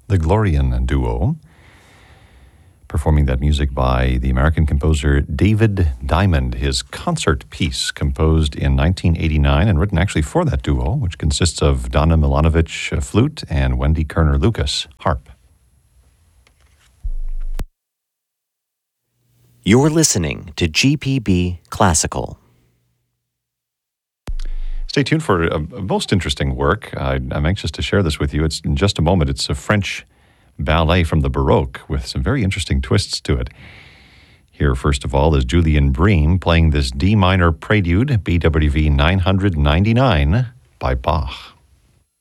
the Glorian Duo, performing that music by the American composer David Diamond, his concert piece composed in 1989 and written actually for that duo, which consists of Donna Milanovic, flute, and Wendy Kerner-Lucas, harp. You're listening to GPB Classical. Stay tuned for a most interesting work. I'm anxious to share this with you. It's in just a moment. It's a French ballet from the Baroque with some very interesting twists to it. Here, first of all, is Julian Bream playing this D minor prelude, BWV 999 by Bach.